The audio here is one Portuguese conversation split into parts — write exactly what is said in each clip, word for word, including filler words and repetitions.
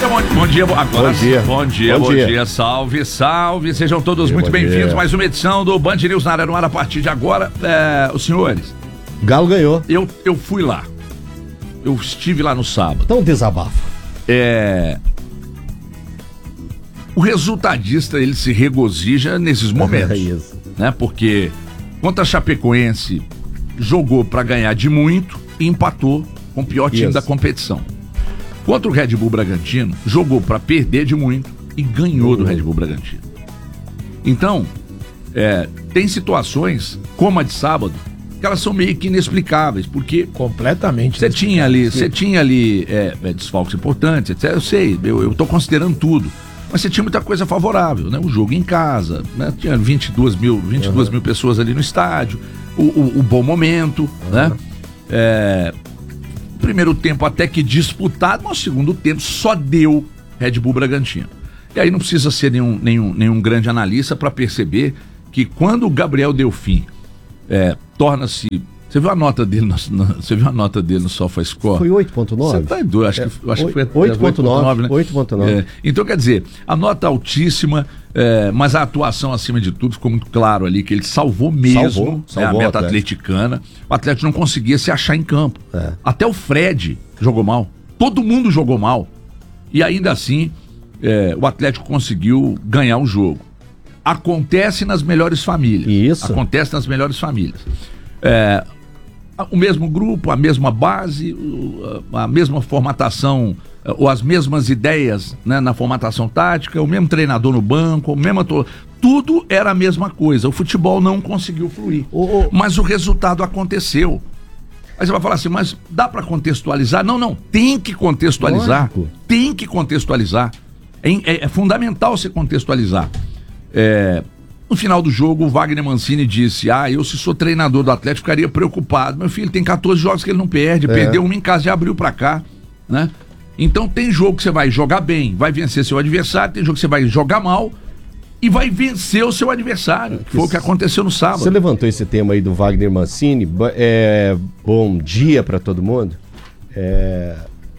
bom, bom dia, agora bom dia, bom dia, bom, bom dia. dia, salve, salve, sejam todos dia, muito bem-vindos, dia. mais uma edição do Band News na área no ar a partir de agora. É, os senhores, Galo ganhou. eu, eu fui lá, eu estive lá no sábado. Então desabafa. É... O resultadista, ele se regozija nesses momentos, É isso. né? Porque contra a Chapecoense jogou para ganhar de muito e empatou com o pior time Isso. da competição. Contra o Red Bull Bragantino, jogou para perder de muito e ganhou do Red Bull Bragantino. Então, é, tem situações, como a de sábado, que elas são meio que inexplicáveis, porque completamente. você tinha ali, você tinha ali é, é, desfalques importantes, etcétera. Eu sei, eu, eu tô considerando tudo. Mas você tinha muita coisa favorável, né? O jogo em casa, né? Tinha vinte e duas mil, vinte e duas Uhum. mil pessoas ali no estádio, o, o, o bom momento, uhum. né? É, primeiro tempo até que disputado, mas o segundo tempo só deu Red Bull Bragantino. E aí não precisa ser nenhum, nenhum, nenhum grande analista para perceber que quando o Gabriel Delfim é, torna-se... Você viu a nota dele no, no, você viu a nota dele no SofaScore? Foi oito ponto nove? Você tá doido, acho, é, que, acho que foi oito ponto nove, né? oito ponto nove. É, então, quer dizer, a nota altíssima, é, mas a atuação acima de tudo ficou muito claro ali que ele salvou mesmo salvou, salvou é, a meta o atleticana. O Atlético não conseguia se achar em campo. É. Até o Fred jogou mal. Todo mundo jogou mal. E ainda assim, é, o Atlético conseguiu ganhar o jogo. Acontece nas melhores famílias. Isso. Acontece nas melhores famílias. É, o mesmo grupo, a mesma base, a mesma formatação, ou as mesmas ideias, né, na formatação tática, o mesmo treinador no banco, o mesmo ator, tudo era a mesma coisa. O futebol não conseguiu fluir, Oh, oh. mas o resultado aconteceu. Aí você vai falar assim, mas dá para contextualizar? Não, não, tem que contextualizar. Lógico. Tem que contextualizar. É, é, é fundamental você contextualizar. É... No final do jogo, o Wagner Mancini disse, ah, eu se sou treinador do Atlético ficaria preocupado. Meu filho, tem catorze jogos que ele não perde, É. perdeu um em casa, já abriu pra cá, né? Então tem jogo que você vai jogar bem, vai vencer seu adversário, tem jogo que você vai jogar mal e vai vencer o seu adversário. Foi o que aconteceu no sábado. Você levantou esse tema aí do Wagner Mancini, é, bom dia pra todo mundo. É,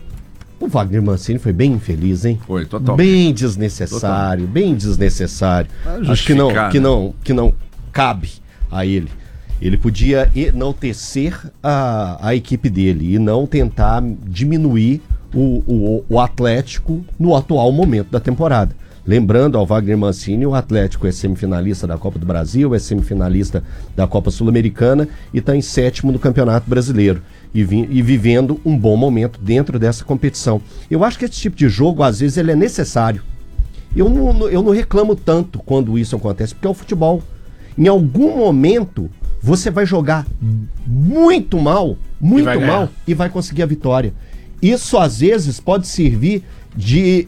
o Wagner Mancini foi bem infeliz, hein? Foi, total. Bem desnecessário, bem desnecessário. Ah, Acho que não, justificar, que né? não, que não cabe a ele. Ele podia enaltecer a, a equipe dele e não tentar diminuir o, o, o Atlético no atual momento da temporada. Lembrando ao Wagner Mancini, o Atlético é semifinalista da Copa do Brasil, é semifinalista da Copa Sul-Americana e está em sétimo no Campeonato Brasileiro e, vi, e vivendo um bom momento dentro dessa competição. Eu acho que esse tipo de jogo, às vezes, ele é necessário. Eu não, eu não reclamo tanto quando isso acontece, porque é o futebol. Em algum momento, você vai jogar muito mal, muito vai mal, ganhar. e vai conseguir a vitória. Isso, às vezes, pode servir de...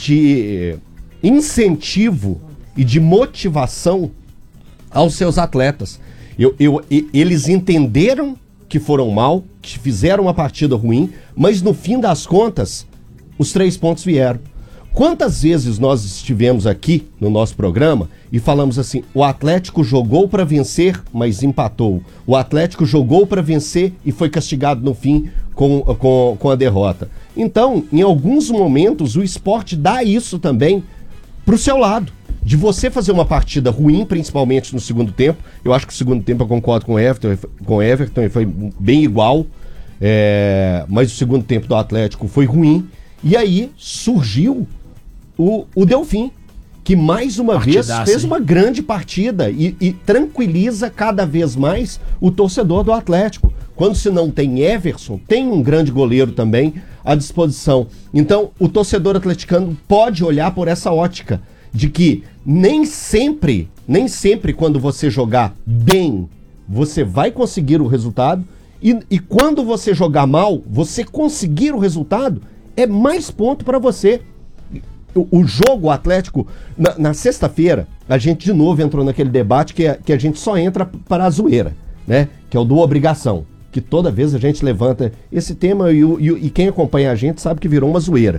de incentivo e de motivação aos seus atletas. Eu, eu, e- eles entenderam que foram mal, que fizeram uma partida ruim, mas no fim das contas, os três pontos vieram. Quantas vezes nós estivemos aqui no nosso programa e falamos assim, o Atlético jogou para vencer, mas empatou. O Atlético jogou para vencer e foi castigado no fim com, com, com a derrota. Então, em alguns momentos, o esporte dá isso também pro seu lado, de você fazer uma partida ruim, principalmente no segundo tempo. Eu acho que o segundo tempo eu concordo com o Everton, com o Everton e foi bem igual, é, mas o segundo tempo do Atlético foi ruim, e aí surgiu o, o Delfim, que mais uma vez Partidaça, fez hein? uma grande partida e, e tranquiliza cada vez mais o torcedor do Atlético. Quando se não tem Everson, tem um grande goleiro também à disposição. Então, o torcedor atleticano pode olhar por essa ótica de que nem sempre, nem sempre quando você jogar bem, você vai conseguir o resultado e, e quando você jogar mal, você conseguir o resultado, é mais ponto para você. O, o jogo Atlético, na, na sexta-feira, a gente de novo entrou naquele debate que, é, que a gente só entra para a zoeira, né? Que é o do obrigação. Que toda vez a gente levanta esse tema e, o, e, o- e quem acompanha a gente sabe que virou uma zoeira.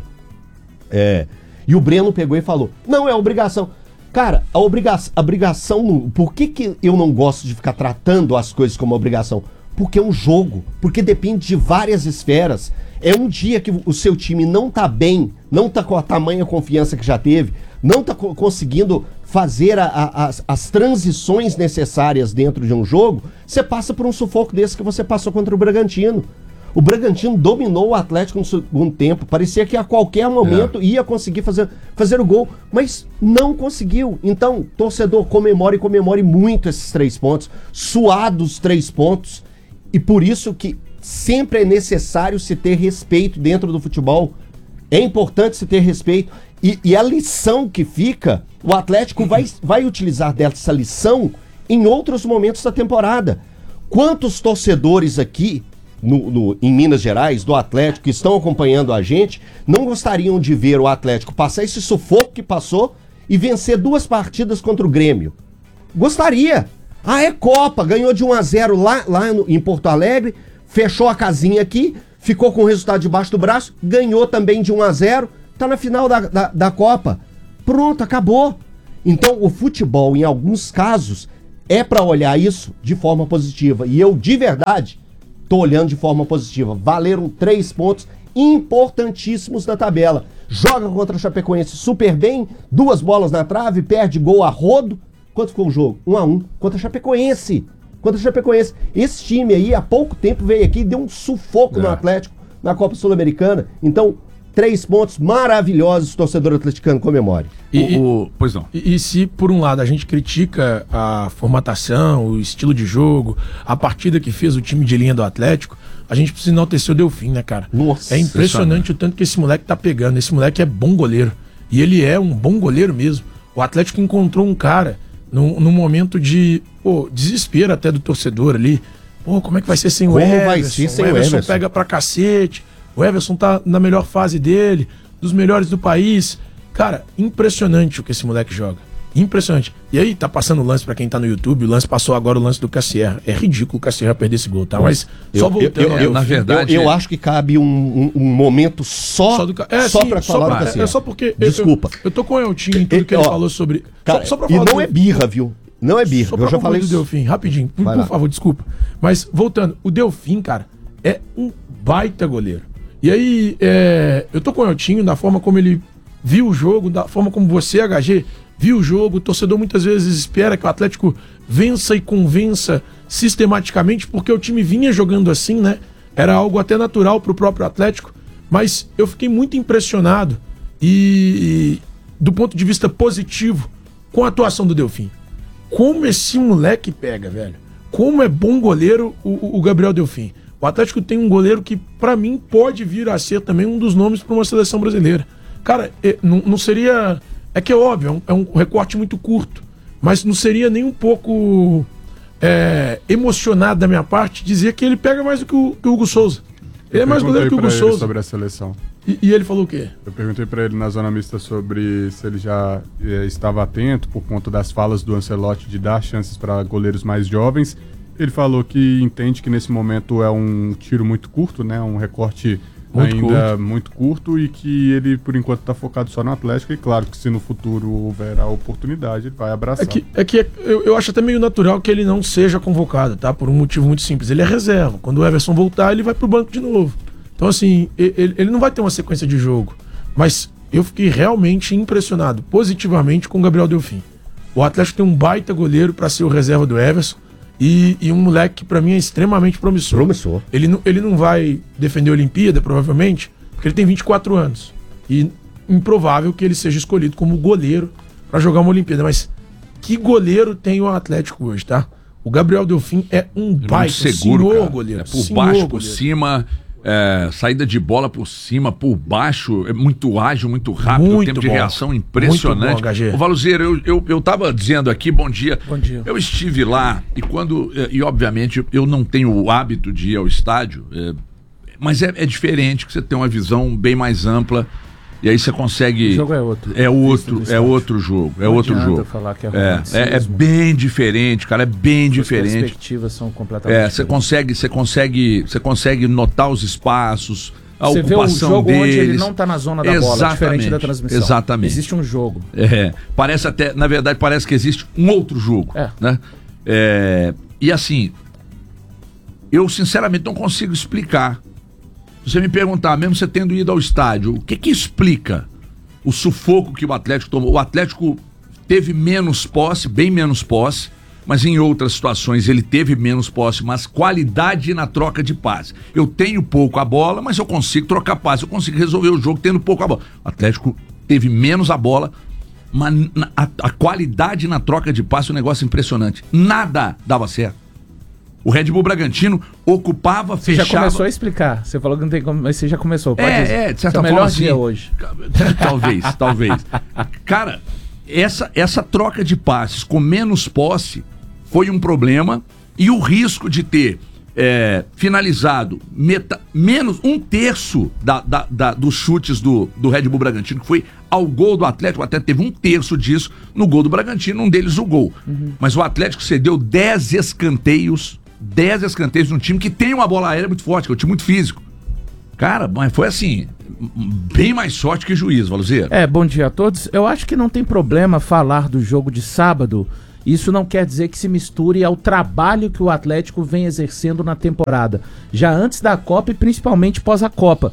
É, e o Breno pegou e falou, não, é obrigação. Cara, a, obriga a obrigação, não- por que, que eu não gosto de ficar tratando as coisas como obrigação? Porque é um jogo, porque depende de várias esferas. É um dia que o seu time não tá bem, não tá com a tamanha confiança que já teve, não tá co- conseguindo fazer a, a, as, as transições necessárias dentro de um jogo, você passa por um sufoco desse que você passou contra o Bragantino. O Bragantino dominou o Atlético no segundo tempo, parecia que a qualquer momento é. ia conseguir fazer, fazer o gol, mas não conseguiu. Então, torcedor, comemore e comemore muito esses três pontos, suados três pontos, e por isso que sempre é necessário se ter respeito dentro do futebol. É importante se ter respeito. E, e a lição que fica, o Atlético vai, vai utilizar dessa lição em outros momentos da temporada. Quantos torcedores aqui, no, no, em Minas Gerais, do Atlético, que estão acompanhando a gente, não gostariam de ver o Atlético passar esse sufoco que passou e vencer duas partidas contra o Grêmio? Gostaria. Ah, é Copa, ganhou de um a zero lá, lá no, em Porto Alegre, fechou a casinha aqui, ficou com o resultado debaixo do braço, ganhou também de um a zero, tá na final da, da, da Copa. Pronto, acabou. Então o futebol, em alguns casos, é para olhar isso de forma positiva. E eu, de verdade, tô olhando de forma positiva. Valeram três pontos importantíssimos da tabela. Joga contra a Chapecoense super bem, duas bolas na trave, perde gol a rodo. Quanto ficou o jogo? Um a um contra a Chapecoense. Contra a Chapecoense. Esse time aí, há pouco tempo, veio aqui e deu um sufoco é. no Atlético na Copa Sul-Americana. Então, três pontos maravilhosos, torcedor atleticano, comemore. E, o, o, pois não. E, e se, por um lado, a gente critica a formatação, o estilo de jogo, a partida que fez o time de linha do Atlético, a gente precisa enaltecer o Delfim, né, cara? Nossa, é impressionante o tanto que esse moleque tá pegando. Esse moleque é bom goleiro. E ele é um bom goleiro mesmo. O Atlético encontrou um cara num, num momento de pô, desespero até do torcedor ali. Pô, como é que vai ser sem como o Everson? Vai ser sem o Everson, Everson pega pra cacete. O Everson tá na melhor fase dele, dos melhores do país. Cara, impressionante o que esse moleque joga. Impressionante. E aí, tá passando o lance pra quem tá no YouTube. O lance passou agora o lance do Cassierra. É ridículo o Cassierra perder esse gol, tá? Mas eu, só voltando. Eu, eu, eu, na verdade, eu, eu é... acho que cabe um, um, um momento só, só, do, é, só sim, pra só falar pra, do Cassierra. É só porque. Desculpa. Eu, eu, eu tô com o Eltinho em tudo e, que ele ó, falou sobre. Cara, só, só pra e falar não do... é birra, viu? Não é birra. Só Eu já falei do isso. Delfim, rapidinho. Por, por favor, desculpa. Mas, voltando, o Delfim, cara, é um baita goleiro. E aí, é, eu tô com o Eltinho, da forma como ele viu o jogo, da forma como você, H G, viu o jogo. O torcedor muitas vezes espera que o Atlético vença e convença sistematicamente, porque o time vinha jogando assim, né? Era algo até natural pro próprio Atlético. Mas eu fiquei muito impressionado e, do ponto de vista positivo, com a atuação do Delfim. Como esse moleque pega, velho. Como é bom goleiro o, o Gabriel Delfim. O Atlético tem um goleiro que, pra mim, pode vir a ser também um dos nomes para uma seleção brasileira. Cara, é, não, não seria... É que é óbvio, é um, é um recorte muito curto. Mas não seria nem um pouco é, emocionado da minha parte dizer que ele pega mais do que o, que o Hugo Souza. Ele é mais goleiro que o Hugo Souza. Sobre a seleção. E, e ele falou o quê? Eu perguntei pra ele na zona mista sobre se ele já eh, estava atento por conta das falas do Ancelotti de dar chances para goleiros mais jovens. Ele falou que entende que nesse momento é um tiro muito curto, né? Um recorte muito ainda curto. muito curto e que ele, por enquanto, está focado só no Atlético. E claro que se no futuro houver a oportunidade, ele vai abraçar. É que, é que eu, eu acho até meio natural que ele não seja convocado, tá? Por um motivo muito simples. Ele é reserva. Quando o Everson voltar, ele vai pro banco de novo. Então, assim, ele, ele não vai ter uma sequência de jogo. Mas eu fiquei realmente impressionado, positivamente, com o Gabriel Delfim. O Atlético tem um baita goleiro para ser o reserva do Everson. E, e um moleque que pra mim é extremamente promissor. Promissor. Ele, não, ele não vai defender a Olimpíada, provavelmente, porque ele tem vinte e quatro anos. E improvável que ele seja escolhido como goleiro pra jogar uma Olimpíada. Mas que goleiro tem o Atlético hoje, tá? O Gabriel Delfim é um baita, seguro, senhor cara. goleiro. É por senhor baixo, goleiro. por cima... É, saída de bola por cima, por baixo, é muito ágil, muito rápido, muito tempo de bom. reação impressionante. Muito bom, Ô, Valuzeiro, eu, eu, eu tava dizendo aqui, bom dia. Bom dia. Eu estive lá e quando, e obviamente eu não tenho o hábito de ir ao estádio, é, mas é, é diferente, que você tem uma visão bem mais ampla e aí você consegue... O jogo é outro. É outro, é outro jogo, é não outro jogo. Falar que é, é, é, é bem diferente, cara, é bem As diferente. As perspectivas são completamente É, você consegue, você consegue, você consegue notar os espaços, a você ocupação vê o jogo deles. onde ele não está na zona da Exatamente, bola, diferente da transmissão. Exatamente. Existe um jogo. É, parece até, na verdade, parece que existe um outro jogo, é. né? É, e assim, eu sinceramente não consigo explicar. Se você me perguntar, mesmo você tendo ido ao estádio, o que que explica o sufoco que o Atlético tomou? O Atlético teve menos posse, bem menos posse, mas em outras situações ele teve menos posse, mas qualidade na troca de passe. Eu tenho pouco a bola, mas eu consigo trocar passe, eu consigo resolver o jogo tendo pouco a bola. O Atlético teve menos a bola, mas a, a qualidade na troca de passe é um negócio impressionante. Nada dava certo. O Red Bull Bragantino ocupava, você fechava... Você já começou a explicar. Você falou que não tem como, mas você já começou. Pode é, dizer. é, de certa Seu forma, melhor assim, dia hoje. Talvez, talvez. Cara, essa, essa troca de passes com menos posse foi um problema, e o risco de ter é, finalizado meta, menos um terço da, da, da, dos chutes do, do Red Bull Bragantino, que foi ao gol do Atlético. O Atlético teve um terço disso no gol do Bragantino, um deles o gol. Uhum. Mas o Atlético cedeu dez escanteios, dez escanteios num time que tem uma bola aérea muito forte, que é um time muito físico. Cara, mas foi assim, bem mais sorte que juízo, Valuzeiro. É, bom dia a todos. Eu acho que não tem problema falar do jogo de sábado. Isso não quer dizer que se misture ao trabalho que o Atlético vem exercendo na temporada, já antes da Copa e principalmente pós a Copa.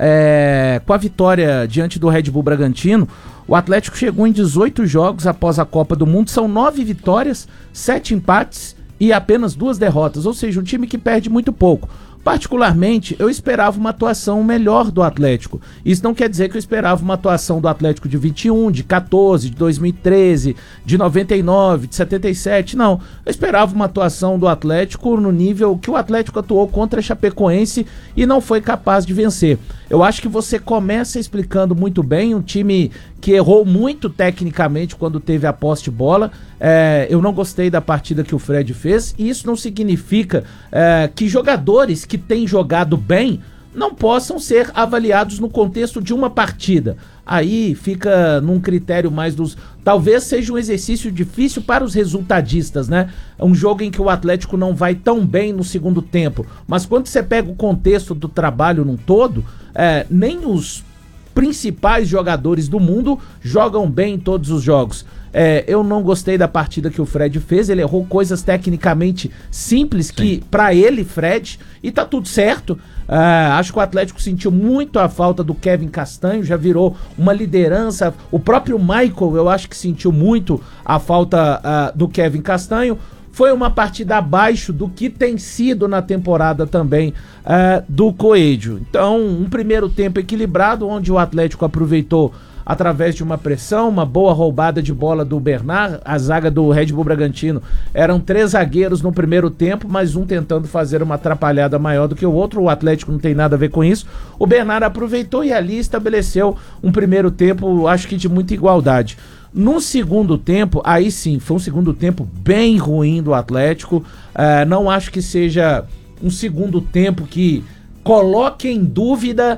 É, com a vitória diante do Red Bull Bragantino, o Atlético chegou em dezoito jogos após a Copa do Mundo, são nove vitórias, sete empates e apenas duas derrotas, ou seja, um time que perde muito pouco. Particularmente, eu esperava uma atuação melhor do Atlético. Isso não quer dizer que eu esperava uma atuação do Atlético de vinte e um, de quatorze, de dois mil e treze, de noventa e nove, de setenta e sete, não. Eu esperava uma atuação do Atlético no nível que o Atlético atuou contra a Chapecoense e não foi capaz de vencer. Eu acho que você começa explicando muito bem um time que errou muito tecnicamente quando teve a posse de bola. É, eu não gostei da partida que o Fred fez, e isso não significa é, que jogadores que têm jogado bem não possam ser avaliados no contexto de uma partida. Aí fica num critério mais dos... Talvez seja um exercício difícil para os resultadistas, né? Um jogo em que o Atlético não vai tão bem no segundo tempo. Mas quando você pega o contexto do trabalho num todo, é, nem os principais jogadores do mundo jogam bem em todos os jogos. É, eu não gostei da partida que o Fred fez, ele errou coisas tecnicamente simples que, pra ele, Fred, e tá tudo certo. Uh, acho que o Atlético sentiu muito a falta do Kevin Castanho, já virou uma liderança. O próprio Michael, eu acho que sentiu muito a falta uh, do Kevin Castanho. Foi uma partida abaixo do que tem sido na temporada também uh, do Coelho. Então, um primeiro tempo equilibrado, onde o Atlético aproveitou através de uma pressão, uma boa roubada de bola do Bernard. A zaga do Red Bull Bragantino eram três zagueiros no primeiro tempo, mas um tentando fazer uma atrapalhada maior do que o outro. O Atlético não tem nada a ver com isso. O Bernard aproveitou e ali estabeleceu um primeiro tempo, acho que de muita igualdade. No segundo tempo, aí sim, foi um segundo tempo bem ruim do Atlético. Uh, não acho que seja um segundo tempo que coloque em dúvida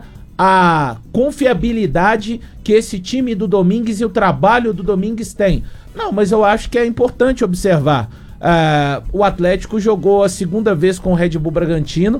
a confiabilidade que esse time do Domingues e o trabalho do Domingues tem. Não, mas eu acho que é importante observar. Uh, o Atlético jogou a segunda vez com o Red Bull Bragantino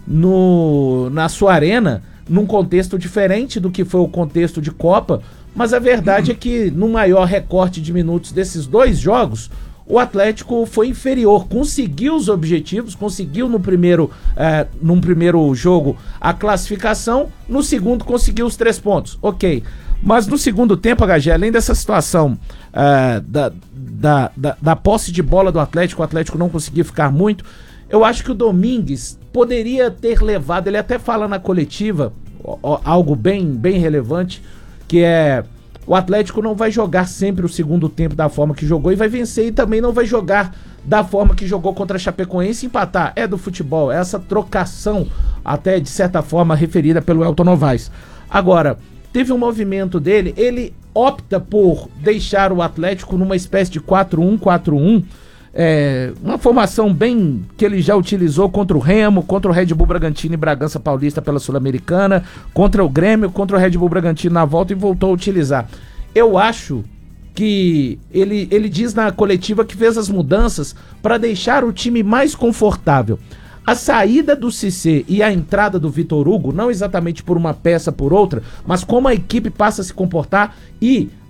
no, na sua arena, num contexto diferente do que foi o contexto de Copa, mas a verdade é que no maior recorte de minutos desses dois jogos, o Atlético foi inferior, conseguiu os objetivos, conseguiu no primeiro, é, num primeiro jogo a classificação, no segundo conseguiu os três pontos, ok. Mas no segundo tempo, H G, além dessa situação é, da, da, da, da posse de bola do Atlético, o Atlético não conseguiu ficar muito, eu acho que o Domingues poderia ter levado, ele até fala na coletiva, ó, algo bem, bem relevante, que é... O Atlético não vai jogar sempre o segundo tempo da forma que jogou e vai vencer, e também não vai jogar da forma que jogou contra a Chapecoense e empatar. É do futebol, é essa trocação, até de certa forma referida pelo Elton Novaes. Agora, teve um movimento dele, ele opta por deixar o Atlético numa espécie de quatro um quatro um, é, uma formação bem que ele já utilizou contra o Remo, contra o Red Bull Bragantino e Bragança Paulista pela Sul-Americana, contra o Grêmio, contra o Red Bull Bragantino na volta, e voltou a utilizar. Eu acho que ele, ele diz na coletiva que fez as mudanças para deixar o time mais confortável. A saída do Cissé e a entrada do Vitor Hugo, não exatamente por uma peça por outra, mas como a equipe passa a se comportar e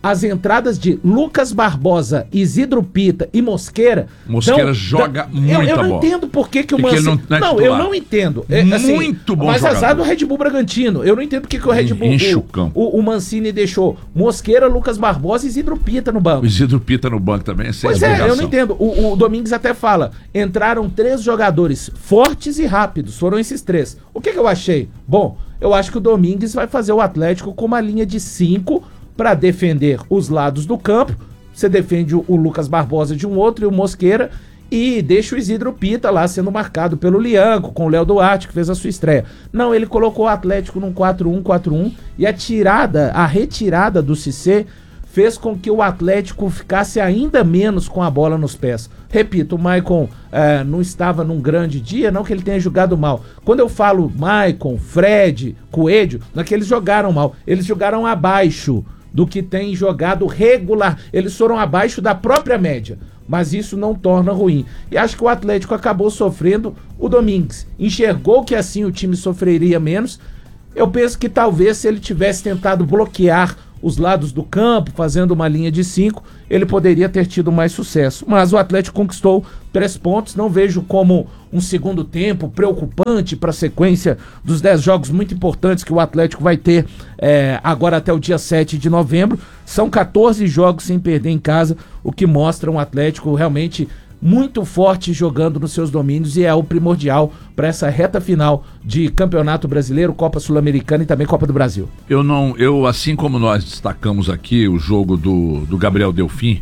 as entradas de Lucas Barbosa, Isidro Pita e Mosqueira... Mosqueira dão, joga dão, muita eu, eu não bola. entendo por que, que o E que ele Mancini... não- Não, não é eu titular. não entendo. É, assim, Muito bom mas jogador. azar do Red Bull Bragantino. Eu não entendo por que, que o Red Bull... Enche o o, campo. o, o Mancini deixou Mosqueira, Lucas Barbosa e Isidro Pita no banco. O Isidro Pita no banco também, sem Pois é, explicação. eu não entendo. O, o Domingues até fala, entraram três jogadores fortes e rápidos, foram esses três. O que, que eu achei? Bom, eu acho que o Domingues vai fazer o Atlético com uma linha de cinco para defender os lados do campo. Você defende o, o Lucas Barbosa de um outro e o Mosqueira e deixa o Isidro Pita lá sendo marcado pelo Lianco, com o Léo Duarte, que fez a sua estreia. Não, ele colocou o Atlético num quatro um quatro um e a tirada, a retirada do Cissé fez com que o Atlético ficasse ainda menos com a bola nos pés. Repito, o Maicon eh, não estava num grande dia, não que ele tenha jogado mal. Quando eu falo Maicon, Fred, Coelho, não é que eles jogaram mal, eles jogaram abaixo do que tem jogado regular. Eles foram abaixo da própria média, mas isso não torna ruim. E acho que o Atlético acabou sofrendo. O Domingues enxergou que assim o time sofreria menos. Eu penso que talvez se ele tivesse tentado bloquear os lados do campo, fazendo uma linha de cinco, ele poderia ter tido mais sucesso. Mas o Atlético conquistou três pontos, não vejo como um segundo tempo preocupante para a sequência dos dez jogos muito importantes que o Atlético vai ter é, agora até o dia sete de novembro. São quatorze jogos sem perder em casa, o que mostra um Atlético realmente muito forte jogando nos seus domínios e é o primordial para essa reta final de Campeonato Brasileiro, Copa Sul-Americana e também Copa do Brasil. Eu não, eu, assim como nós destacamos aqui o jogo do, do Gabriel Delfim,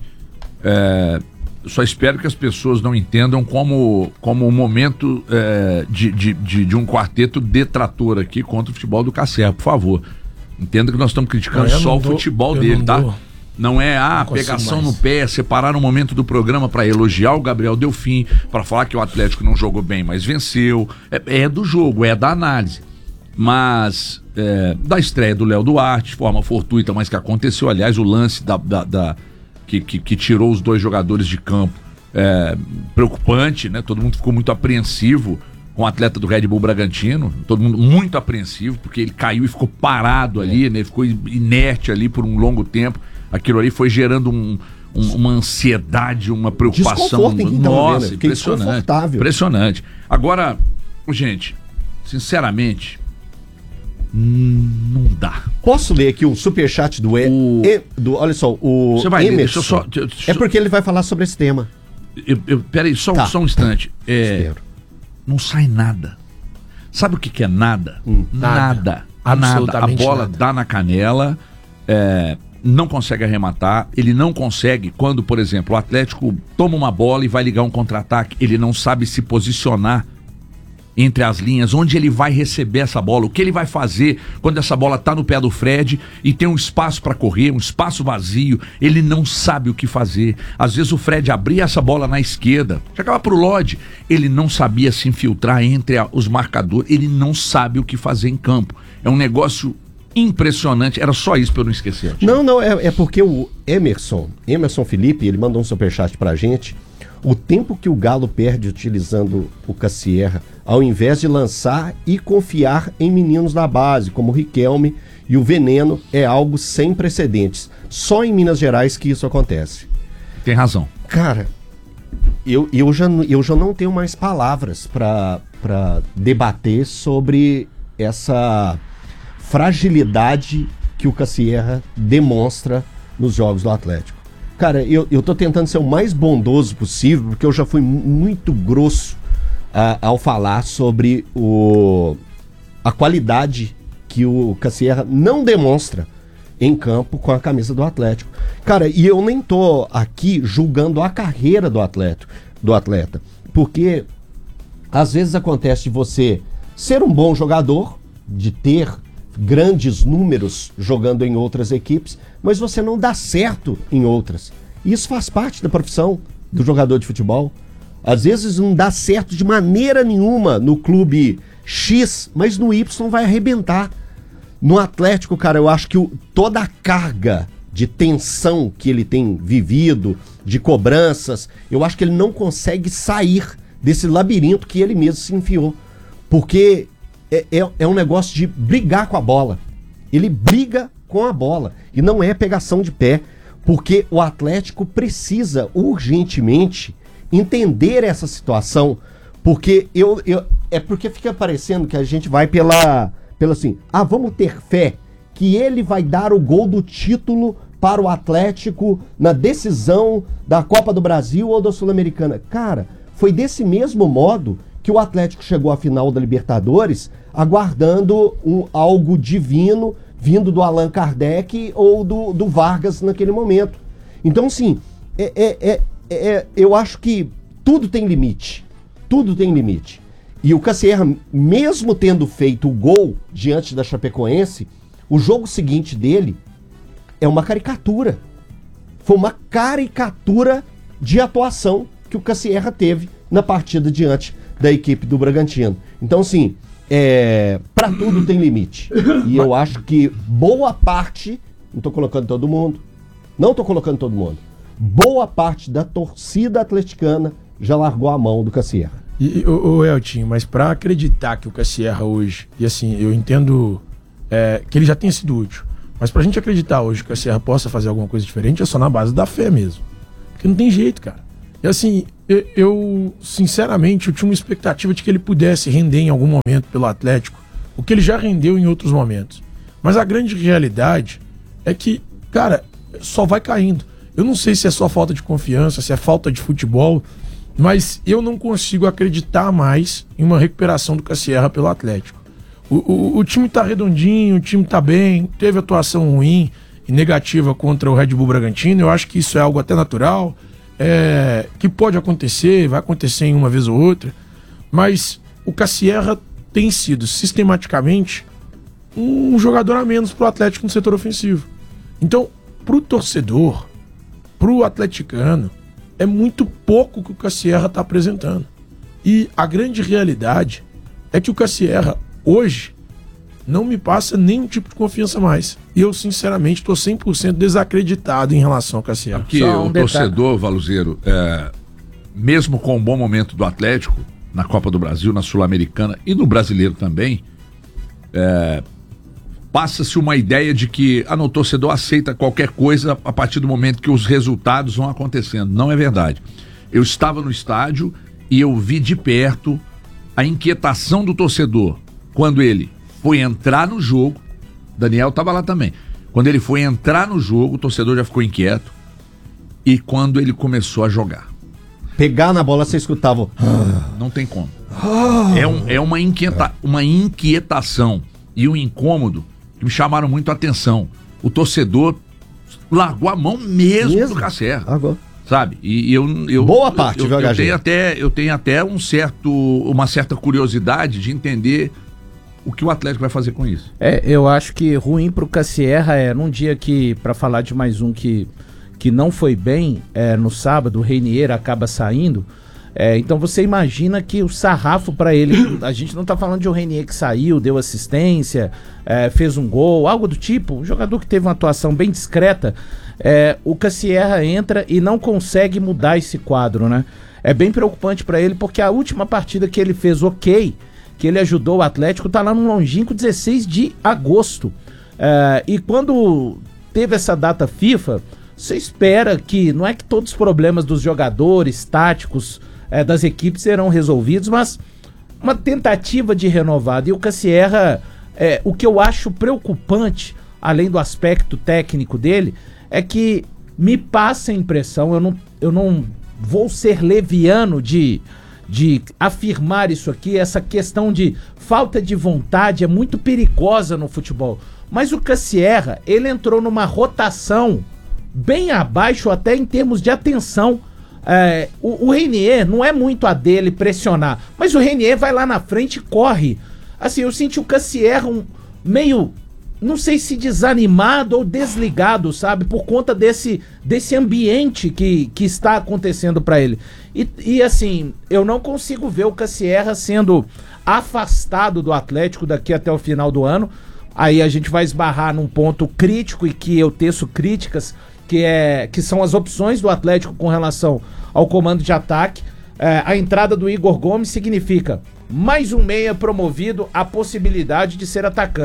é, só espero que as pessoas não entendam como, como um momento é, de, de, de, de um quarteto detrator aqui contra o futebol do Cacerra, por favor. Entenda que nós estamos criticando Não, eu só não o dou- futebol eu dele, não tá? dou. Não é a Não consigo pegação mais. no pé, separar um momento do programa para elogiar o Gabriel Delfim, para falar que o Atlético não jogou bem, mas venceu. É, é do jogo, é da análise. Mas é, da estreia do Léo Duarte, de forma fortuita, mas que aconteceu, aliás, o lance da, da, da- que, que, que tirou os dois jogadores de campo, é, preocupante, né? Todo mundo ficou muito apreensivo com o atleta do Red Bull Bragantino, todo mundo muito apreensivo, porque ele caiu e ficou parado ali, né? Ficou inerte ali por um longo tempo. Aquilo ali foi gerando um, um- uma ansiedade, uma preocupação. Desconforto em quem tava Nossa, vendo, fiquei impressionante. desconfortável. Impressionante. Agora, gente, sinceramente, hum, não dá. Posso ler aqui o superchat do, e, O- e- do. Olha só, o. Você vai ler, Emerson. deixa eu só- deixa eu- É porque ele vai falar sobre esse tema. Eu, eu, peraí, só, um- Tá. só um instante. É, Espero. não sai nada. Sabe o que, que é nada? Hum. Nada. Nada. Nada. A Absolutamente bola nada. dá na canela, é, não consegue arrematar, ele não consegue, quando, por exemplo, o Atlético toma uma bola e vai ligar um contra-ataque, ele não sabe se posicionar entre as linhas, onde ele vai receber essa bola, o que ele vai fazer quando essa bola tá no pé do Fred e tem um espaço para correr, um espaço vazio, ele não sabe o que fazer. Às vezes o Fred abria essa bola na esquerda, chegava pro Lodge, ele não sabia se infiltrar entre a- os marcadores, ele não sabe o que fazer em campo. É um negócio impressionante, era só isso pra eu não esquecer. Não, não, é, é porque o Emerson, Emerson Felipe, ele mandou um superchat pra gente. O tempo que o Galo perde utilizando o Cassierra, ao invés de lançar e confiar em meninos da base, como o Riquelme e o Veneno, é algo sem precedentes. Só em Minas Gerais que isso acontece. Tem razão. Cara, eu, eu, já, n- eu já não tenho mais palavras pra pra debater sobre essa fragilidade que o Cassierra demonstra nos jogos do Atlético. Cara, eu, eu tô tentando ser o mais bondoso possível, porque eu já fui mu- muito grosso ah, ao falar sobre o, a qualidade que o Cassierra não demonstra em campo com a camisa do Atlético. Cara, e eu nem tô aqui julgando a carreira do atleta, do atleta, porque às vezes acontece de você ser um bom jogador, de ter grandes números jogando em outras equipes, mas você não dá certo em outras. Isso faz parte da profissão do jogador de futebol. Às vezes não dá certo de maneira nenhuma no clube X, mas no Y vai arrebentar. No Atlético, cara, eu acho que o, toda a carga de tensão que ele tem vivido, de cobranças, eu acho que ele não consegue sair desse labirinto que ele mesmo se enfiou. Porque é, é, é um negócio de brigar com a bola. Ele briga com a bola. E não é pegação de pé, porque o Atlético precisa urgentemente entender essa situação, porque eu, eu é porque fica parecendo que a gente vai pela, pela assim, ah, vamos ter fé que ele vai dar o gol do título para o Atlético na decisão da Copa do Brasil ou da Sul-Americana. Cara, foi desse mesmo modo que o Atlético chegou à final da Libertadores, aguardando um, algo divino vindo do Allan Kardec ou do, do Vargas naquele momento. Então, sim, é, é, é, é, eu acho que tudo tem limite. Tudo tem limite. E o Cassierra, mesmo tendo feito o gol diante da Chapecoense, o jogo seguinte dele é uma caricatura. Foi uma caricatura de atuação que o Cassierra teve na partida diante da equipe do Bragantino. Então, sim, é, para tudo tem limite. E eu acho que boa parte, não estou colocando todo mundo, não estou colocando todo mundo, boa parte da torcida atleticana já largou a mão do Cassierra. E, o, o Eltinho, mas para acreditar que o Cassierra hoje, e assim, eu entendo é, que ele já tenha sido útil, mas pra gente acreditar hoje que o Cassierra possa fazer alguma coisa diferente é só na base da fé mesmo. Porque não tem jeito, cara. E assim, eu, eu sinceramente, eu tinha uma expectativa de que ele pudesse render em algum momento pelo Atlético, o que ele já rendeu em outros momentos. Mas a grande realidade é que, cara, só vai caindo. Eu não sei se é só falta de confiança, se é falta de futebol, mas eu não consigo acreditar mais em uma recuperação do Cassierra pelo Atlético. O, o, o time tá redondinho, o time tá bem, teve atuação ruim e negativa contra o Red Bull Bragantino, eu acho que isso é algo até natural, é, que pode acontecer, vai acontecer em uma vez ou outra, mas o Cassierra tem sido sistematicamente um jogador a menos pro Atlético no setor ofensivo. Então, pro torcedor, pro atleticano, é muito pouco que o Cassierra tá apresentando. E a grande realidade é que o Cassierra hoje não me passa nenhum tipo de confiança mais. E eu, sinceramente, estou cem por cento desacreditado em relação ao Cassierra. Porque um o detalhe. Torcedor, Valuzeiro, é, mesmo com o bom momento do Atlético, na Copa do Brasil, na Sul-Americana e no Brasileiro também, é, passa-se uma ideia de que ah, no torcedor aceita qualquer coisa a partir do momento que os resultados vão acontecendo. Não é verdade. Eu estava no estádio e eu vi de perto a inquietação do torcedor quando ele foi entrar no jogo. Daniel estava lá também. Quando ele foi entrar no jogo, o torcedor já ficou inquieto. E quando ele começou a jogar, pegar na bola, você escutava. Não tem como. É, um, é uma, inquieta, uma inquietação e um incômodo que me chamaram muito a atenção. O torcedor largou a mão mesmo, mesmo? do Cassierra. Agora. Sabe? E eu, eu boa parte, eu, viu, eu, eu tenho até eu tenho até um certo, uma certa curiosidade de entender o que o Atlético vai fazer com isso. É, eu acho que ruim pro Cassierra é num dia que, para falar de mais um que, que não foi bem, é, no sábado, o Reinier acaba saindo. É, então você imagina que o sarrafo para ele, a gente não tá falando de um Reinier que saiu, deu assistência, é, fez um gol, algo do tipo, um jogador que teve uma atuação bem discreta. É, o Cassierra entra e não consegue mudar esse quadro, né? É bem preocupante para ele, porque a última partida que ele fez ok, que ele ajudou o Atlético, tá lá no longínquo dezesseis de agosto. É, e quando teve essa data FIFA, você espera que, não é que todos os problemas dos jogadores, táticos, é, das equipes serão resolvidos, mas uma tentativa de renovada. E o Cassierra, é, o que eu acho preocupante, além do aspecto técnico dele, é que me passa a impressão, eu não, eu não vou ser leviano de, de afirmar isso aqui, essa questão de falta de vontade é muito perigosa no futebol. Mas o Cassierra, ele entrou numa rotação bem abaixo até em termos de atenção. É, o, o Reinier não é muito a dele pressionar, mas o Reinier vai lá na frente e corre. Assim, eu senti o Cassierra um, meio... não sei se desanimado ou desligado, sabe? Por conta desse, desse ambiente que, que está acontecendo para ele. E, e assim, eu não consigo ver o Cassierra sendo afastado do Atlético daqui até o final do ano. Aí a gente vai esbarrar num ponto crítico e que eu teço críticas, que, é, que são as opções do Atlético com relação ao comando de ataque. É, a entrada do Igor Gomes significa mais um meia promovido à possibilidade de ser atacante.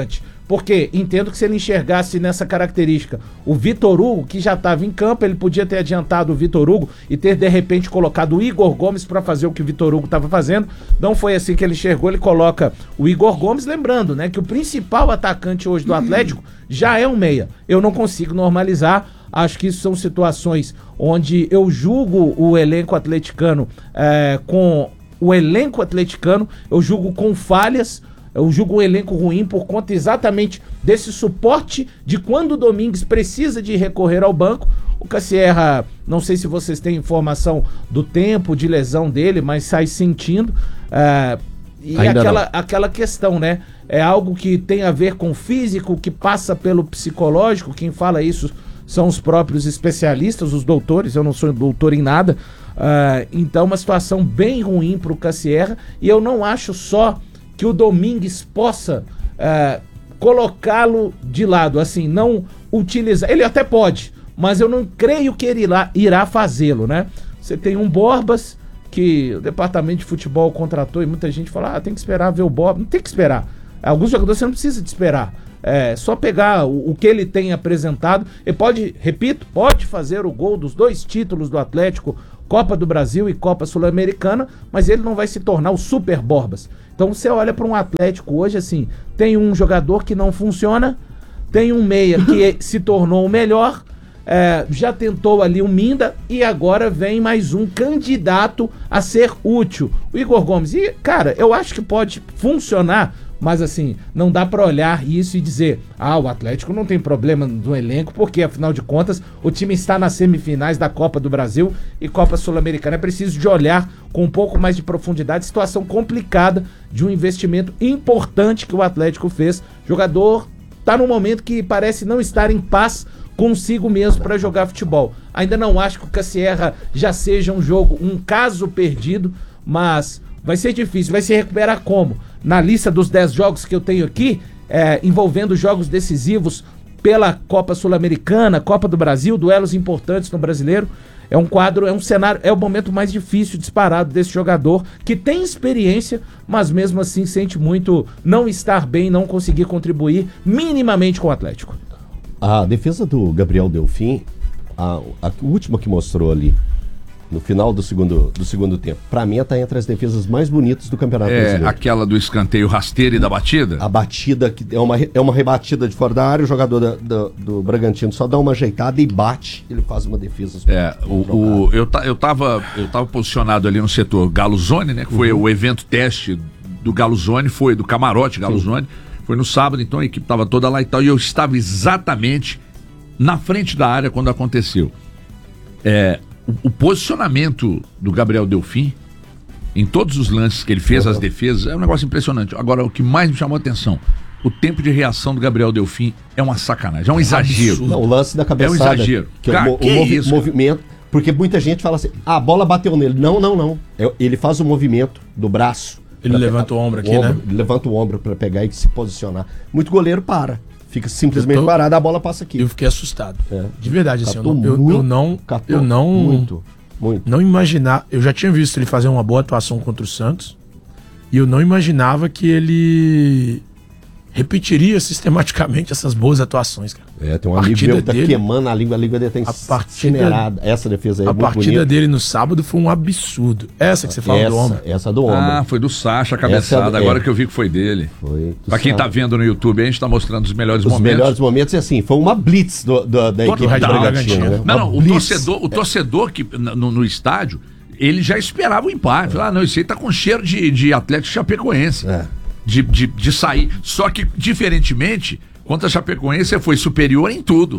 Porque entendo que se ele enxergasse nessa característica o Vitor Hugo, que já estava em campo, ele podia ter adiantado o Vitor Hugo e ter de repente colocado o Igor Gomes para fazer o que o Vitor Hugo estava fazendo. Não foi assim que ele enxergou, ele coloca o Igor Gomes, lembrando, né, que o principal atacante hoje do Atlético já é um meia. Eu não consigo normalizar, acho que isso são situações onde eu julgo o elenco atleticano é, com o elenco atleticano, eu julgo com falhas. Eu julgo um elenco ruim por conta exatamente desse suporte de quando o Domingues precisa de recorrer ao banco. O Cassierra, não sei se vocês têm informação do tempo de lesão dele, mas sai sentindo. Uh, e aquela, aquela questão, né? É algo que tem a ver com o físico, que passa pelo psicológico. Quem fala isso são os próprios especialistas, os doutores. Eu não sou doutor em nada. Uh, então, uma situação bem ruim para o Cassierra. E eu não acho só que o Domingues possa uh, colocá-lo de lado, assim, não utilizar. Ele até pode, mas eu não creio que ele irá, irá fazê-lo, né? Você tem um Borbas que o departamento de futebol contratou e muita gente fala, ah, tem que esperar ver o Borbas. Não tem que esperar. Alguns jogadores você não precisa de esperar. É só pegar o, o que ele tem apresentado. Ele pode, repito, pode fazer o gol dos dois títulos do Atlético, Copa do Brasil e Copa Sul-Americana, mas ele não vai se tornar o Super Borbas. Então você olha para um Atlético hoje, assim, tem um jogador que não funciona, tem um meia que se tornou o melhor, é, já tentou ali o Minda e agora vem mais um candidato a ser útil, o Igor Gomes. E, cara, eu acho que pode funcionar, mas assim, não dá para olhar isso e dizer, ah, o Atlético não tem problema no elenco, porque afinal de contas o time está nas semifinais da Copa do Brasil e Copa Sul-Americana. É preciso de olhar com um pouco mais de profundidade, situação complicada de um investimento importante que o Atlético fez. O jogador está num momento que parece não estar em paz consigo mesmo para jogar futebol. Ainda não acho que o Cassierra já seja um jogo, um caso perdido, mas vai ser difícil. Vai se recuperar como? Na lista dos dez jogos que eu tenho aqui, é, envolvendo jogos decisivos pela Copa Sul-Americana, Copa do Brasil, duelos importantes no Brasileiro, é um quadro, é um cenário, é o momento mais difícil disparado desse jogador, que tem experiência, mas mesmo assim sente muito não estar bem, não conseguir contribuir minimamente com o Atlético. A defesa do Gabriel Delfim, a, a última que mostrou ali, no final do segundo, do segundo tempo, pra mim está entre as defesas mais bonitas do Campeonato É Brasileiro. aquela do escanteio rasteiro e da batida? A batida, que é uma, é uma rebatida de fora da área, o jogador da, da, do Bragantino só dá uma ajeitada e bate, ele faz uma defesa. É, o, o, eu, ta, eu, tava, eu tava posicionado ali no setor Galo Zone, né, que foi uhum. o evento teste do Galo Zone, foi do camarote Galo Sim. Zone, foi no sábado, então a equipe estava toda lá e tal, e eu estava exatamente na frente da área quando aconteceu. É... O, o posicionamento do Gabriel Delfim, em todos os lances que ele fez, as defesas, é um negócio impressionante. Agora, o que mais me chamou a atenção, o tempo de reação do Gabriel Delfim é uma sacanagem, é um exagero. Não, o lance da cabeçada. É um exagero. Que cara, é o, que o movi isso, movimento, porque muita gente fala assim, ah, a bola bateu nele. Não, não, não. É, ele faz o movimento do braço. Ele levanta o ombro aqui, o ombro, né? Ele levanta o ombro para pegar e se posicionar. Muito goleiro para. Fica simplesmente tô... parado, a bola passa aqui. Eu fiquei assustado. É. De verdade, assim, eu Catou não, eu, muito, eu não, catou eu não, muito, muito. não imaginar. Eu já tinha visto ele fazer uma boa atuação contra o Santos e eu não imaginava que ele repetiria sistematicamente essas boas atuações, cara. É, tem um amigo meu que tá dele, queimando a língua, a língua dele tá incinerada. Essa defesa aí é a muito partida bonita. dele no sábado foi um absurdo. Essa que você fala essa, do ombro. Essa do ombro. Ah, foi do Sacha a cabeçada, é, agora que eu vi que foi dele. Foi. Pra quem tá vendo no YouTube, a gente tá mostrando os melhores os momentos. Os melhores momentos, e assim, foi uma blitz do, do, da equipe do Bragantino. Né? Não, não, o blitz. torcedor, o torcedor que no, no estádio, ele já esperava o empate. É. Ah, não, isso aí tá com cheiro de, de Atlético Chapecoense. É. De, de, de sair. Só que, diferentemente, contra a Chapecoense foi superior em tudo.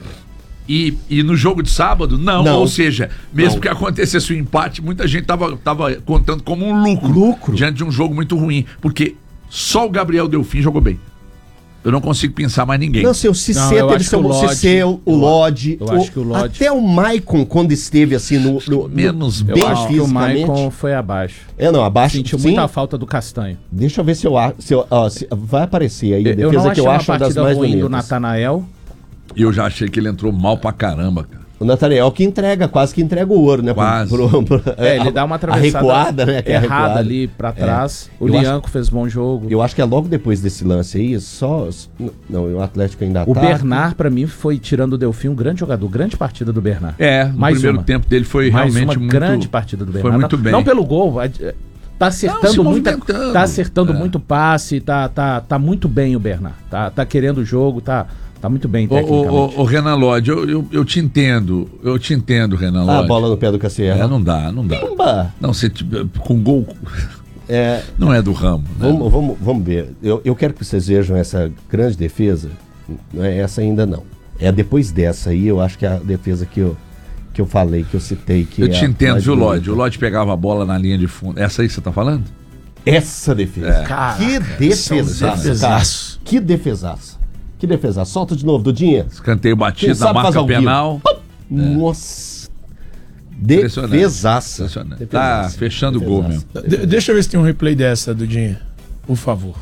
E, e no jogo de sábado, não. não ou seja, mesmo não. que acontecesse o empate, muita gente tava, tava contando como um lucro, lucro diante de um jogo muito ruim. Porque só o Gabriel Delfim jogou bem. Eu não consigo pensar mais ninguém. Não, seu Cissé teve seu o Cissé, o Lodge. Eu acho que o Lodge. Até o Maicon, quando esteve assim no. no menos no, bem eu acho que o Maicon foi abaixo. É, não, abaixo. Sentiu sim. muita falta do Castanho. Deixa eu ver se eu acho. Se eu, ó, se, vai aparecer aí a eu defesa não que eu acho uma das mais ruim bonitas. do Natanael. E eu já achei que ele entrou mal pra caramba, cara. O Natanael que entrega, quase que entrega o ouro, né? Quase. Pro, pro, pro, É, ele dá uma atravessada a recuada, né? Que é a errada recuada. ali pra trás. É. O Eu Lianco fez bom jogo. Eu acho que é logo depois desse lance aí, só... Não, o Atlético ainda O tá... Bernard, pra mim, foi, tirando o Delfim, um grande jogador. Grande partida do Bernard. É, o Mais primeiro uma. tempo dele foi Mais realmente uma muito... grande partida do Foi Bernard. muito não, bem. não pelo gol, a- tá acertando Não, se muita, movimentando. tá acertando É. muito passe, tá, tá, tá muito bem o Bernard. Tá, tá querendo o jogo, tá, tá muito bem Ô, tecnicamente. ô, ô, ô, Renan Lodge, eu, eu, eu te entendo, eu te entendo, Renan Ah, a Lodge. bola no pé do Cassiano. É, não dá, não dá. Pimba! Não, você te- com gol É, não é do ramo. Né? vamos, vamos, vamos ver. Eu, eu quero que vocês vejam essa grande defesa. Não é essa ainda não. É depois dessa aí, eu acho que é a defesa que eu, que eu falei, que eu citei. Que Eu é te a entendo, mais viu, bonita. Lodge? O Lodge pegava a bola na linha de fundo. Essa aí você tá falando? Essa defesa. É. Caraca, que defesaça, defesaço. cara. Que defesaça. Que defesaça. Solta de novo, Dudinha. Escanteio Quem batido na sabe faz marca ao vivo. penal. Nossa. Impressionante. Defesaça. Impressionante. Tá fechando o gol mesmo. De- deixa eu ver se tem um replay dessa, Dudinha. Por favor.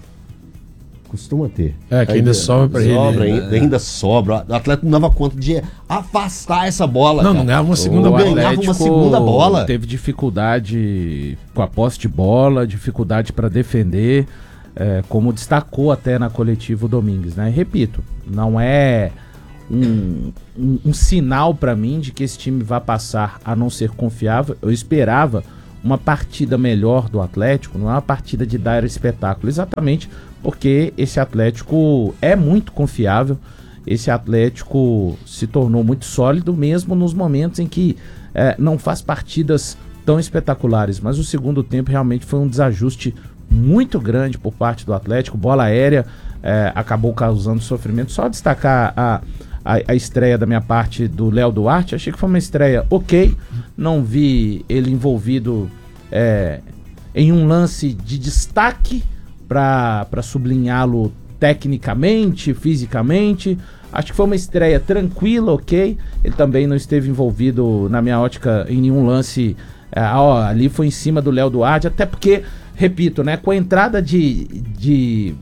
Costuma ter. É, que ainda sobra pra ele, Sobra, né? ainda, ainda sobra. O Atlético não dava conta de afastar essa bola. Não, cara. não ganhava uma segunda O bola. ganhava Atlético uma segunda bola. Teve dificuldade com a posse de bola, dificuldade para defender, é, como destacou até na coletiva o Domingues, né? E repito, não é um, um, um sinal para mim de que esse time vai passar a não ser confiável. Eu esperava uma partida melhor do Atlético, não é uma partida de dar espetáculo, exatamente porque esse Atlético é muito confiável. Esse Atlético se tornou muito sólido mesmo nos momentos em que eh, não faz partidas tão espetaculares, mas o segundo tempo realmente foi um desajuste muito grande por parte do Atlético. Bola aérea eh, acabou causando sofrimento. Só destacar a, a, a estreia da minha parte do Léo Duarte, achei que foi uma estreia ok, não vi ele envolvido eh, em um lance de destaque para sublinhá-lo tecnicamente, fisicamente. Acho que foi uma estreia tranquila, ok. Ele também não esteve envolvido, na minha ótica, em nenhum lance. É, ó, ali foi em cima do Léo Duarte, até porque, repito, né, com a entrada de. de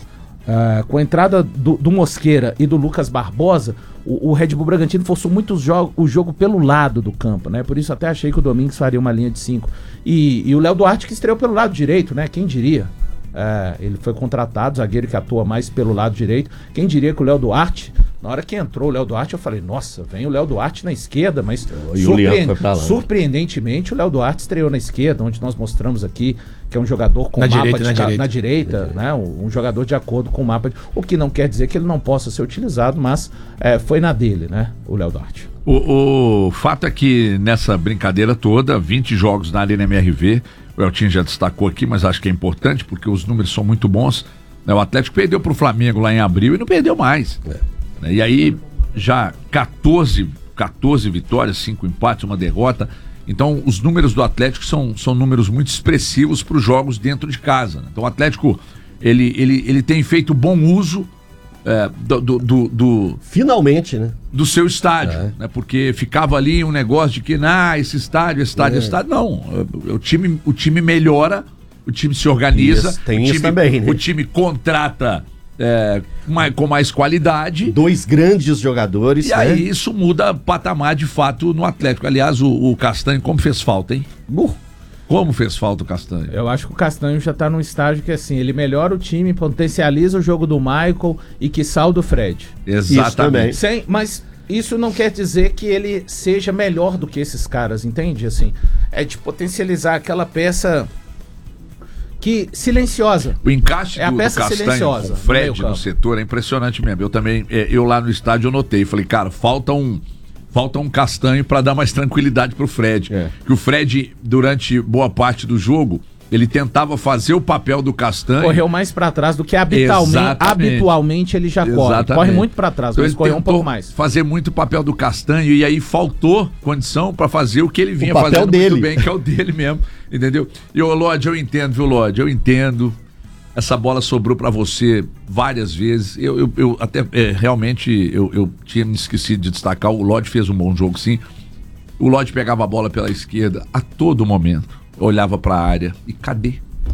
uh, com a entrada do, do Mosqueira e do Lucas Barbosa, o, o Red Bull Bragantino forçou muito o jogo, o jogo pelo lado do campo, né? Por isso até achei que o Domingues faria uma linha de cinco. E, e o Léo Duarte que estreou pelo lado direito, né? Quem diria? É, ele foi contratado, zagueiro que atua mais pelo lado direito. Quem diria que o Léo Duarte, na hora que entrou o Léo Duarte, eu falei, nossa, vem o Léo Duarte na esquerda, mas E o Lianco foi pra lá, né? surpreendentemente o Léo Duarte estreou na esquerda, onde nós mostramos aqui que é um jogador com Na mapa direita, de na ca- direita. na direita, né? Um, um jogador de acordo com o mapa, de, o que não quer dizer que ele não possa ser utilizado, mas é, foi na dele, né? O Léo Duarte. O, o fato é que nessa brincadeira toda, vinte jogos na Arena M R V, o Eltinho já destacou aqui, mas acho que é importante porque os números são muito bons. Né? O Atlético perdeu para o Flamengo lá em abril e não perdeu mais. É. Né? E aí já catorze, catorze vitórias, cinco empates, uma derrota. Então os números do Atlético são, são números muito expressivos para os jogos dentro de casa. Né? Então o Atlético ele, ele, ele tem feito bom uso é, do, do, do, do Finalmente, né? do seu estádio, É. né? Porque ficava ali um negócio de que, ah, esse estádio, esse estádio, É. esse estádio. Não, o, o time, o time melhora, o time se organiza, Isso, tem o, isso time, também, né? o time contrata é, mais, com mais qualidade. Dois grandes jogadores, E né? aí isso muda patamar de fato no Atlético. Aliás, o, o Castanho, como fez falta, hein? Uh, Como fez falta o Castanho? Eu acho que o Castanho já tá num estágio que assim, ele melhora o time, potencializa o jogo do Michael e que salda o Fred. Isso também. Sem, mas isso não quer dizer que ele seja melhor do que esses caras, entende? Assim, é de potencializar aquela peça que silenciosa. O encaixe É a do, do peça Castanho silenciosa com o no Fred meio-campo. no setor é impressionante mesmo. Eu também, é, eu lá no estádio eu notei, falei, cara, falta um falta um Castanho para dar mais tranquilidade pro Fred. É. Que o Fred, durante boa parte do jogo, ele tentava fazer o papel do Castanho. Correu mais pra trás do que habitualmente, Exatamente. habitualmente ele já corre. Exatamente. Corre muito pra trás, Então mas ele correu um tentou pouco mais. fazer muito o papel do Castanho e aí faltou condição para fazer o que ele vinha papel fazendo dele. muito bem, que é o dele mesmo, entendeu? E o Lodge, eu entendo, viu, Lodge? Eu entendo. Essa bola sobrou para você várias vezes. Eu, eu, eu até é, realmente eu, eu tinha me esquecido de destacar. O Lodge fez um bom jogo, sim. O Lodge pegava a bola pela esquerda a todo momento, olhava para a área e cadê?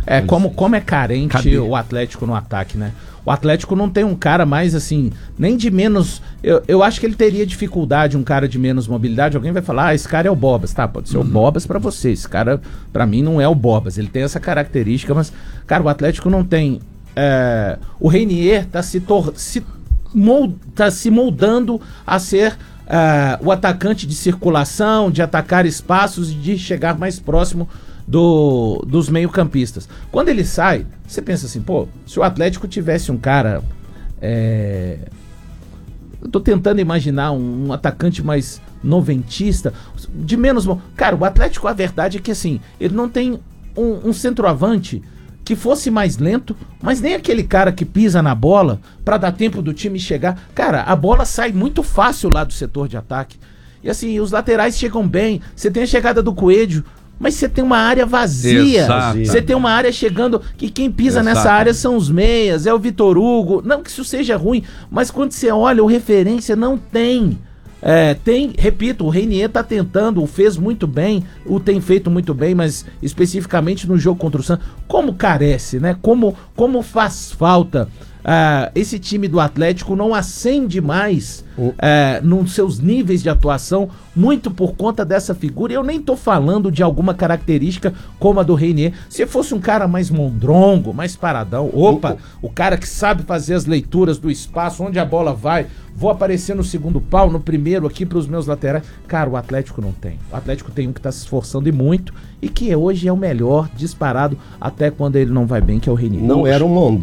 É, como, como é carente Cadê? o Atlético no ataque, né? O Atlético não tem um cara mais assim, nem de menos. Eu, eu acho que ele teria dificuldade, um cara de menos mobilidade. Alguém vai falar, ah, esse cara é o Bobas. Tá, pode ser uhum. o Bobas pra você. Esse cara, pra mim, não é o Bobas. Ele tem essa característica, mas, cara, o Atlético não tem. É, o Reinier tá se, tor se, mold tá se moldando a ser é, o atacante de circulação, de atacar espaços e de chegar mais próximo Do, dos meio-campistas. Quando ele sai, você pensa assim, pô, se o Atlético tivesse um cara. É... Eu tô tentando imaginar um, um atacante mais noventista, de menos. Cara, o Atlético, a verdade é que assim, ele não tem um, um centroavante que fosse mais lento, mas nem aquele cara que pisa na bola pra dar tempo do time chegar. Cara, a bola sai muito fácil lá do setor de ataque. E assim, os laterais chegam bem. Você tem a chegada do Coelho, mas você tem uma área vazia. Você tem uma área chegando que quem pisa Exato. Nessa área são os meias, é o Vitor Hugo. Não que isso seja ruim, mas quando você olha o referência, não tem. É, tem, repito, o Reinier tá tentando, o fez muito bem, o tem feito muito bem, mas especificamente no jogo contra o Santos, como carece, né? Como, como faz falta. Uh, esse time do Atlético não acende mais uh, nos seus níveis de atuação, muito por conta dessa figura. Eu nem tô falando de alguma característica como a do Reinier. Se fosse um cara mais mondrongo, mais paradão, opa, o cara que sabe fazer as leituras do espaço, onde a bola vai, vou aparecer no segundo pau, no primeiro aqui pros meus laterais. Cara, o Atlético não tem. O Atlético tem um que tá se esforçando e muito, e que hoje é o melhor disparado, até quando ele não vai bem, que é o Reinier. Não era um mondrongo.